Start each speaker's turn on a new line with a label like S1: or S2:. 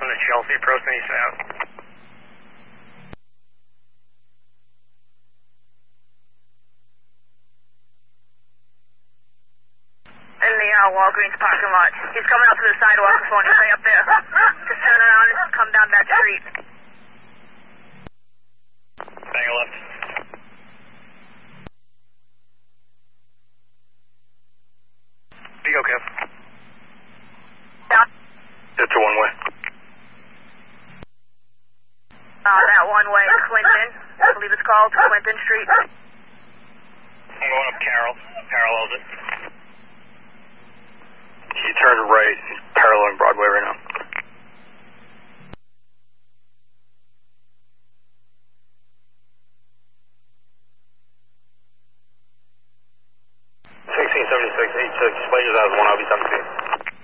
S1: 7 to Chelsea, approaching east out.
S2: In the Walgreens parking lot. He's coming up to the sidewalk before you stay up there. Just turn around and come down that street.
S1: Bang a left. Be okay.
S2: Down.
S1: It's a one-way.
S2: That one-way, Clinton. I believe it's called Clinton Street.
S1: I'm going up Carroll. Parallels it. He turned right